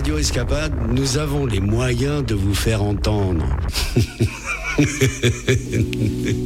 Radio Escapade, nous avons les moyens de vous faire entendre.